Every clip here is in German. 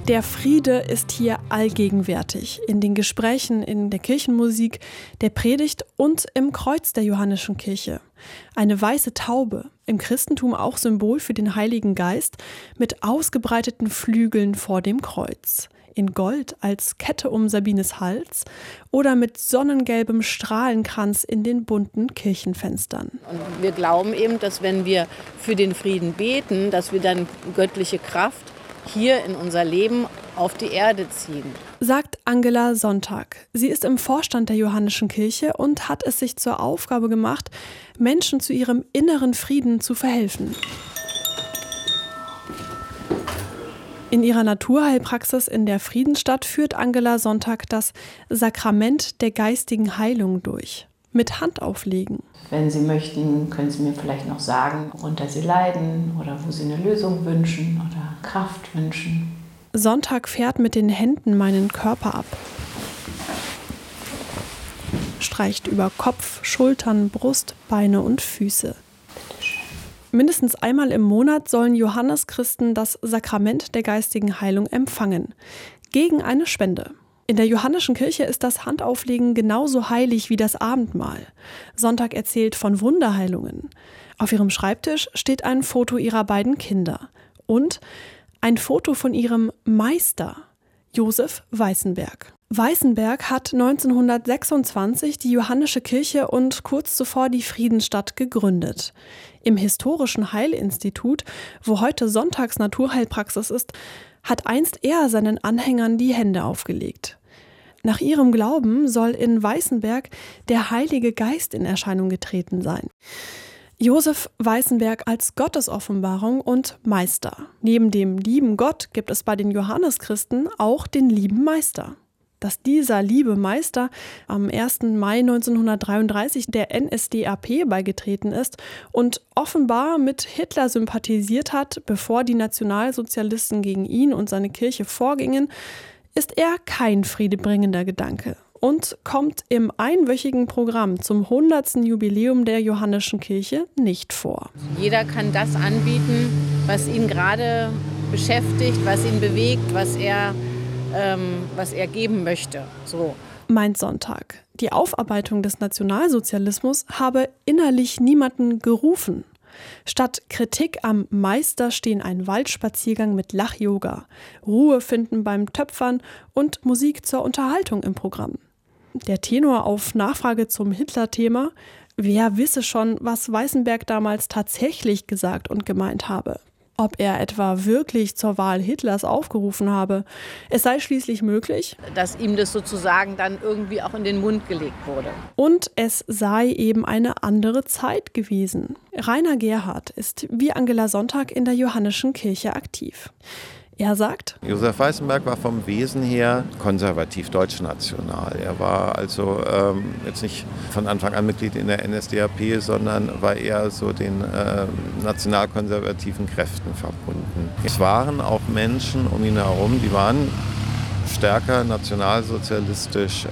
Der Friede ist hier allgegenwärtig, in den Gesprächen, in der Kirchenmusik, der Predigt und im Kreuz der Johannischen Kirche. Eine weiße Taube, im Christentum auch Symbol für den Heiligen Geist, mit ausgebreiteten Flügeln vor dem Kreuz. In Gold als Kette um Sabines Hals oder mit sonnengelbem Strahlenkranz in den bunten Kirchenfenstern. Und wir glauben eben, dass wenn wir für den Frieden beten, dass wir dann göttliche Kraft hier in unser Leben auf die Erde ziehen. Sagt Angela Sonntag. Sie ist im Vorstand der Johannischen Kirche und hat es sich zur Aufgabe gemacht, Menschen zu ihrem inneren Frieden zu verhelfen. In ihrer Naturheilpraxis in der Friedensstadt führt Angela Sonntag das Sakrament der geistigen Heilung durch. Mit Handauflegen. Wenn Sie möchten, können Sie mir vielleicht noch sagen, worunter Sie leiden oder wo Sie eine Lösung wünschen oder Kraft wünschen. Sonntag fährt mit den Händen meinen Körper ab. Streicht über Kopf, Schultern, Brust, Beine und Füße. Mindestens einmal im Monat sollen Johanneschristen das Sakrament der geistigen Heilung empfangen. Gegen eine Spende. In der Johannischen Kirche ist das Handauflegen genauso heilig wie das Abendmahl. Sonntag erzählt von Wunderheilungen. Auf ihrem Schreibtisch steht ein Foto ihrer beiden Kinder. Und ein Foto von ihrem Meister, Josef Weißenberg. Weißenberg hat 1926 die Johannische Kirche und kurz zuvor die Friedensstadt gegründet. Im historischen Heilinstitut, wo heute Sonntags Naturheilpraxis ist, hat einst er seinen Anhängern die Hände aufgelegt. Nach ihrem Glauben soll in Weißenberg der Heilige Geist in Erscheinung getreten sein. Josef Weißenberg als Gottesoffenbarung und Meister. Neben dem lieben Gott gibt es bei den Johanneschristen auch den lieben Meister. Dass dieser liebe Meister am 1. Mai 1933 der NSDAP beigetreten ist und offenbar mit Hitler sympathisiert hat, bevor die Nationalsozialisten gegen ihn und seine Kirche vorgingen, ist eher kein friedebringender Gedanke und kommt im einwöchigen Programm zum 100. Jubiläum der Johannischen Kirche nicht vor. Jeder kann das anbieten, was ihn gerade beschäftigt, was ihn bewegt, was er geben möchte. So. Meint Sonntag. Die Aufarbeitung des Nationalsozialismus habe innerlich niemanden gerufen. Statt Kritik am Meister stehen ein Waldspaziergang mit Lach-Yoga, Ruhe finden beim Töpfern und Musik zur Unterhaltung im Programm. Der Tenor auf Nachfrage zum Hitler-Thema: Wer wisse schon, was Weißenberg damals tatsächlich gesagt und gemeint habe. Ob er etwa wirklich zur Wahl Hitlers aufgerufen habe. Es sei schließlich möglich, dass ihm das sozusagen dann irgendwie auch in den Mund gelegt wurde. Und es sei eben eine andere Zeit gewesen. Rainer Gerhardt ist wie Angela Sonntag in der Johannischen Kirche aktiv. Er sagt: Josef Weißenberg war vom Wesen her konservativ deutschnational. Er war also jetzt nicht von Anfang an Mitglied in der NSDAP, sondern war eher so den nationalkonservativen Kräften verbunden. Es waren auch Menschen um ihn herum, die waren stärker nationalsozialistisch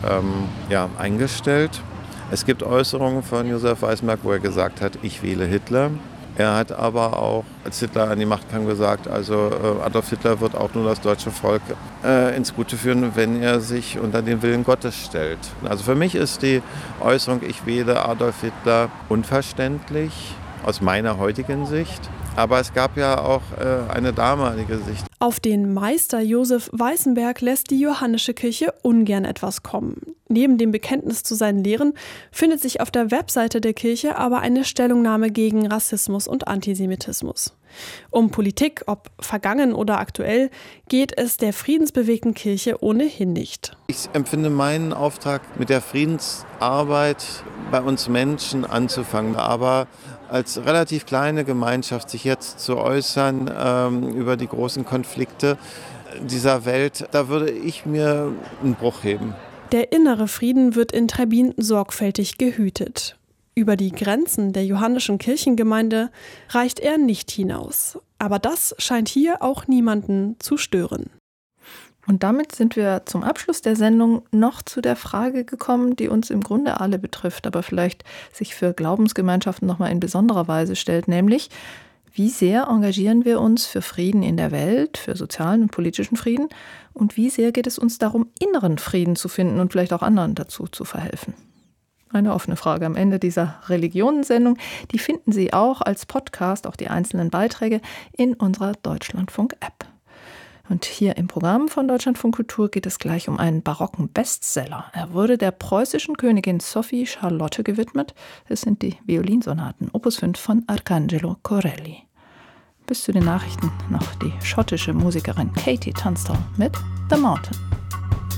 eingestellt. Es gibt Äußerungen von Josef Weißenberg, wo er gesagt hat, ich wähle Hitler. Er hat aber auch, als Hitler an die Macht kam, gesagt, also Adolf Hitler wird auch nur das deutsche Volk ins Gute führen, wenn er sich unter den Willen Gottes stellt. Also für mich ist die Äußerung, ich wähle Adolf Hitler, unverständlich aus meiner heutigen Sicht. Aber es gab ja auch eine damalige Sicht. Auf den Meister Josef Weißenberg lässt die Johannische Kirche ungern etwas kommen. Neben dem Bekenntnis zu seinen Lehren findet sich auf der Webseite der Kirche aber eine Stellungnahme gegen Rassismus und Antisemitismus. Um Politik, ob vergangen oder aktuell, geht es der friedensbewegten Kirche ohnehin nicht. Ich empfinde meinen Auftrag, mit der Friedensarbeit bei uns Menschen anzufangen, aber als relativ kleine Gemeinschaft sich jetzt zu äußern über die großen Konflikte dieser Welt, da würde ich mir einen Bruch heben. Der innere Frieden wird in Trebbin sorgfältig gehütet. Über die Grenzen der Johannischen Kirchengemeinde reicht er nicht hinaus. Aber das scheint hier auch niemanden zu stören. Und damit sind wir zum Abschluss der Sendung noch zu der Frage gekommen, die uns im Grunde alle betrifft, aber vielleicht sich für Glaubensgemeinschaften nochmal in besonderer Weise stellt, nämlich: Wie sehr engagieren wir uns für Frieden in der Welt, für sozialen und politischen Frieden? Und wie sehr geht es uns darum, inneren Frieden zu finden und vielleicht auch anderen dazu zu verhelfen? Eine offene Frage am Ende dieser Religionensendung. Die finden Sie auch als Podcast, auch die einzelnen Beiträge, in unserer Deutschlandfunk-App. Und hier im Programm von Deutschlandfunk Kultur geht es gleich um einen barocken Bestseller. Er wurde der preußischen Königin Sophie Charlotte gewidmet. Es sind die Violinsonaten Opus 5 von Arcangelo Corelli. Bis zu den Nachrichten noch die schottische Musikerin Katie Tunstall mit The Mountain.